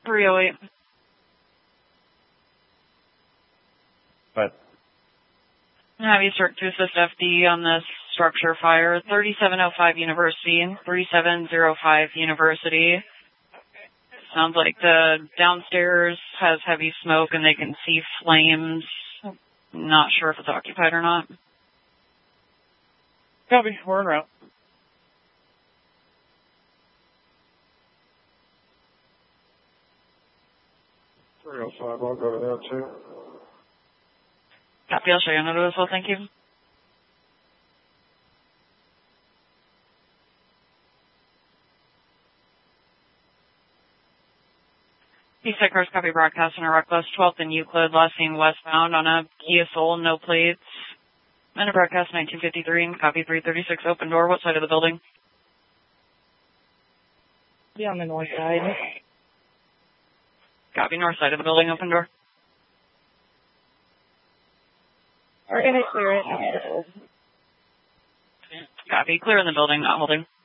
308. But Have you start to assist FD on this structure fire. 3705 University, 3705 University. Sounds like the downstairs has heavy smoke and they can see flames. Not sure if it's occupied or not. Copy, we're en route. I'll go to there too. Copy, I'll show you another as well, thank you. East Side Cars, copy broadcast on a Reckless 12th and Euclid, last seen westbound on a Kia Soul, no plates. And a broadcast 1953 and copy 336 open door. What side of the building? Yeah, on the north side. Copy, north side of the building, open door. We're gonna clear it. Copy, clear in the building, not holding.